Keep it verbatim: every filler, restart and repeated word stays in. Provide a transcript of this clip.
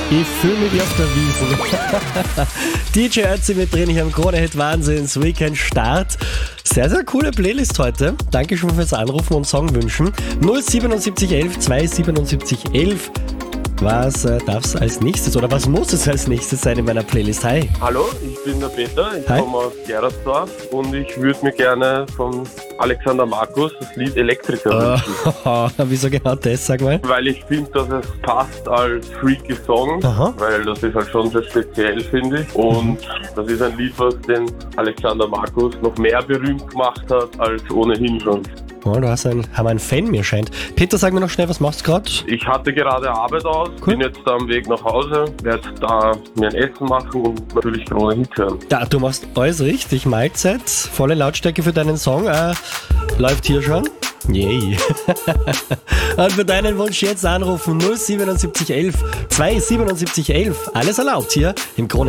Ich fühle mich wie auf der Wiesn. D J Ötzi mit drin, ich am Krone-Hit Wahnsinns Weekend Start. Sehr, sehr coole Playlist heute. Danke schon fürs Anrufen und Songwünschen. null siebenundsiebzig elf zweihundertsiebenundsiebzig elf. Was äh, darf es als nächstes oder was muss es als nächstes sein in meiner Playlist? Hi. Hallo, ich bin der Peter, ich Hi. komme aus Gerasdorf und ich würde mir gerne von Alexander Markus das Lied Elektriker wünschen. Oh, wieso genau das, sag mal? Weil ich finde, dass es passt als freaky Song, Aha. weil das ist halt schon sehr speziell, finde ich. Und das ist ein Lied, was den Alexander Markus noch mehr berühmt gemacht hat als ohnehin schon. Oh, du hast einen, haben einen Fan, mir scheint. Peter, sag mir noch schnell, was machst du gerade? Ich hatte gerade Arbeit aus, Cool. bin jetzt da am Weg nach Hause, werde da mir ein Essen machen und natürlich Krone Hit hören. Ja, du machst alles richtig. Mahlzeit, volle Lautstärke für deinen Song. Äh, läuft hier schon? Yay. Und für deinen Wunsch jetzt anrufen null siebenundsiebzig elf zweihundertsiebenundsiebzig elf. Alles erlaubt hier im Krone.